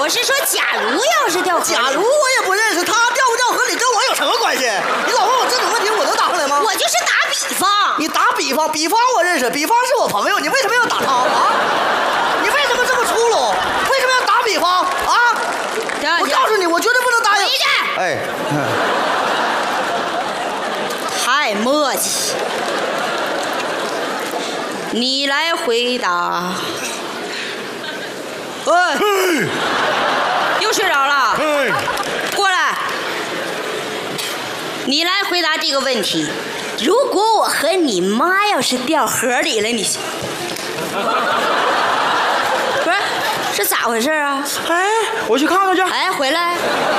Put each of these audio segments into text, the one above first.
我是说，假如要是掉河里， 假如我也不认识他，掉不掉河里跟我有什么关系？你老问我这种问题，我能答出来吗？ 我就是打比方。 你打比方，比方我认识，比方是我朋友，你为什么要打他啊？你为什么这么粗鲁？为什么要打比方啊？我告诉你，我绝对不能答应。 回去。 哎， 太磨叽。你来回答。喂，又睡着了？过来，你来回答这个问题。如果我和你妈要是掉河里了，你不是是咋回事啊？ 哎，我去看看去。 哎，回来，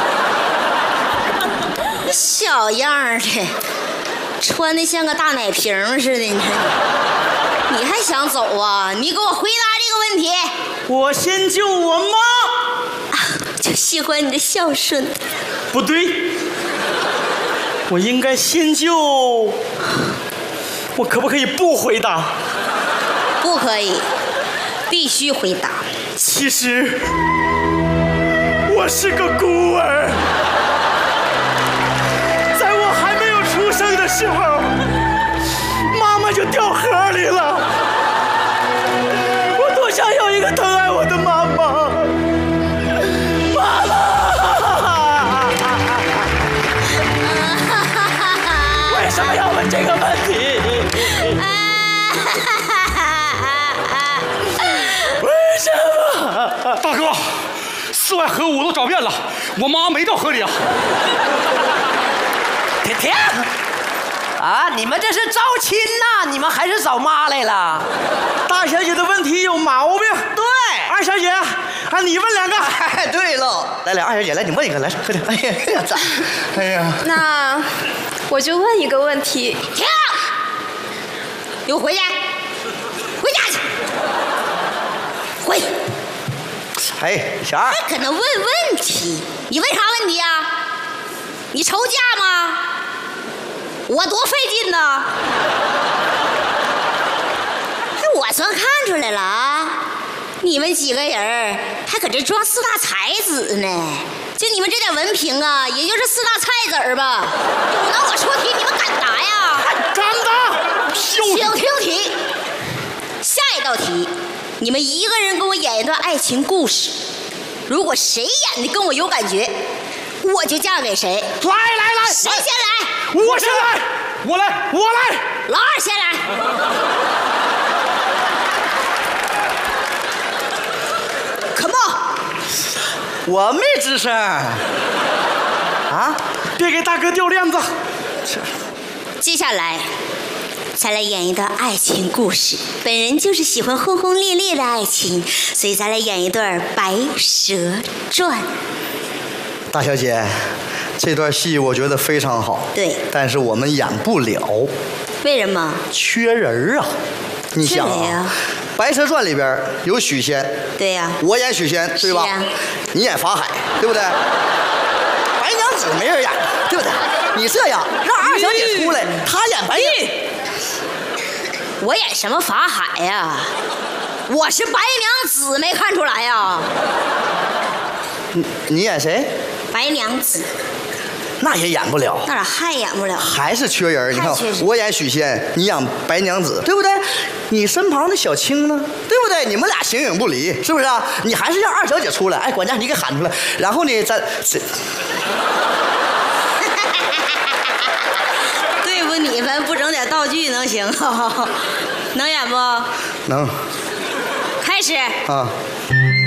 小样儿的，穿的像个大奶瓶似的，你还想走啊？你给我回答这个问题。 我先救我妈。 就喜欢你的孝顺。 不对，我应该先救。我可不可以不回答？ 不可以，必须回答。 其实我是个孤儿，在我还没有出生的时候，妈妈就掉河里了。我多想有一个疼爱我的妈妈。妈妈，为什么要问这个问题？为什么？ 大哥，四外河我都找遍了，我妈没掉河里啊。 甜甜，啊，你们这是招亲呐？你们还是找妈来了？ 大小姐的问题有毛病。 对， 二小姐，啊，你问两个。哎，对了，来，二小姐，来，你问一个，来，快点。哎呀，咋？哎呀， 那我就问一个问题。 停！给我回去，回家去。回。 哎，小二， 还搁那问问题？你问啥问题啊？你愁嫁吗？我多费劲呢。哎，我算看出来了啊！你们几个人还搁这装四大才子呢？就你们这点文凭啊，也就是四大菜子儿吧？那我出题，你们敢答呀？ 敢答！ 请听题。下一道题，你们一个人跟我演一段爱情故事，如果谁演的跟我有感觉，我就嫁给谁。 来， 谁先来？ 我先来，我来。 老二先来。Come on， 我没吱声。啊，别给大哥掉链子。 接下来，再来演一段爱情故事。本人就是喜欢轰轰烈烈的爱情，所以咱来演一段《白蛇传》。 大小姐，这段戏我觉得非常好。 对， 但是我们演不了。 为什么？ 缺人啊！你想啊，《白蛇传》里边有许仙。 对呀。 我演许仙，对吧？你演法海，对不对？白娘子没人演，对不对？你这样让二小姐出来，她演白娘。 我演什么法海呀？我是白娘子，没看出来呀？ 你演谁？ 白娘子。 那也演不了， 那咋还演不了？ 还是缺人。你看，我演许仙，你演白娘子，对不对？你身旁的小青呢，对不对？你们俩形影不离，是不是啊？你还是让二小姐出来，哎，管家你给喊出来，然后呢，咱对付你们不整点道具能行？能演不？ 能。 开始啊。